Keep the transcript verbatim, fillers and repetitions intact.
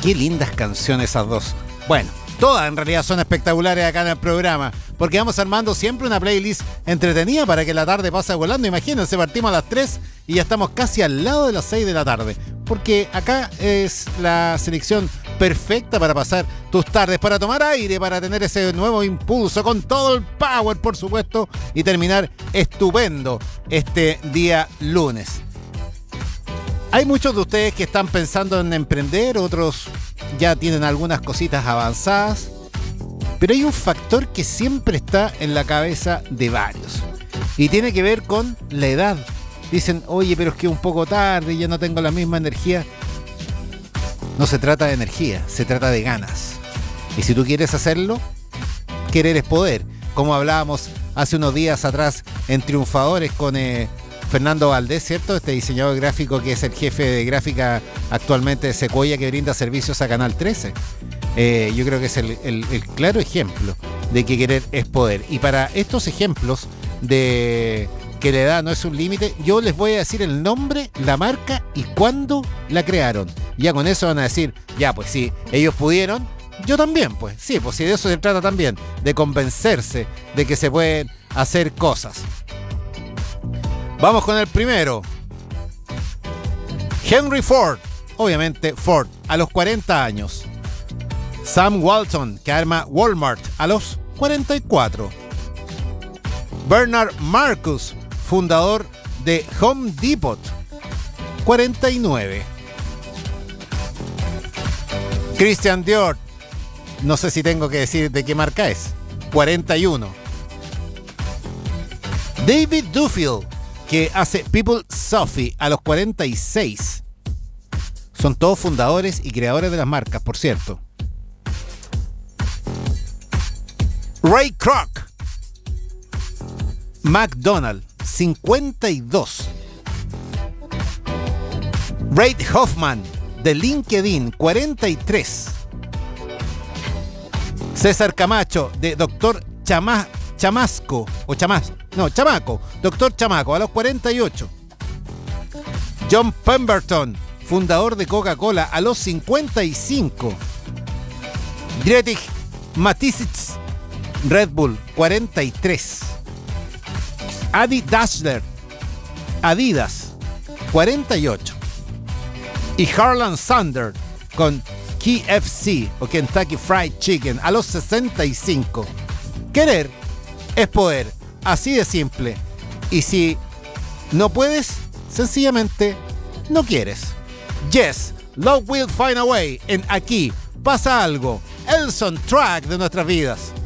Qué lindas canciones esas dos. Bueno, todas en realidad son espectaculares acá en el programa, porque vamos armando siempre una playlist entretenida para que la tarde pase volando. Imagínense, partimos a las tres y ya estamos casi al lado de las seis de la tarde, porque acá es la selección perfecta para pasar tus tardes, para tomar aire, para tener ese nuevo impulso, con todo el power, por supuesto, y terminar estupendo este día lunes. Hay muchos de ustedes que están pensando en emprender, otros ya tienen algunas cositas avanzadas, pero hay un factor que siempre está en la cabeza de varios y tiene que ver con la edad. Dicen, oye, pero es que es un poco tarde, ya no tengo la misma energía. No se trata de energía, se trata de ganas. Y si tú quieres hacerlo, querer es poder. Como hablábamos hace unos días atrás en Triunfadores con eh, Fernando Valdés, ¿cierto? Este diseñador gráfico que es el jefe de gráfica actualmente de Sequoia, que brinda servicios a Canal trece. Eh, yo creo que es el, el, el claro ejemplo de que querer es poder. Y para estos ejemplos de que la edad no es un límite, yo les voy a decir el nombre, la marca y cuándo la crearon. Ya con eso van a decir, ya pues sí, ellos pudieron, yo también, pues sí, pues si de eso se trata también, de convencerse de que se pueden hacer cosas. Vamos con el primero. Henry Ford, obviamente Ford, a los cuarenta años. Sam Walton, que arma Walmart, a los cuarenta y cuatro. Bernard Marcus, fundador de Home Depot, cuarenta y nueve. Christian Dior, no sé si tengo que decir de qué marca es, cuarenta y uno. David Duffield, que hace People Sophie, a los cuarenta y seis. Son todos fundadores y creadores de las marcas, por cierto. Ray Kroc, McDonald's, cincuenta y dos. Reid Hoffman, de LinkedIn, cuarenta y tres. César Camacho, de Doctor Chama, Chamasco, o Chamas, no, Chamaco, Doctor Chamaco, a los cuarenta y ocho. John Pemberton, fundador de Coca-Cola, a los cincuenta y cinco. Dietrich Mateschitz, Red Bull, cuarenta y tres. Adi Dassler, Adidas, cuarenta y ocho. Y Harlan Sanders con K F C o Kentucky Fried Chicken, a los sesenta y cinco. Querer es poder, así de simple. Y si no puedes, sencillamente no quieres. Yes, love will find a way. En Aquí pasa algo, el soundtrack de nuestras vidas.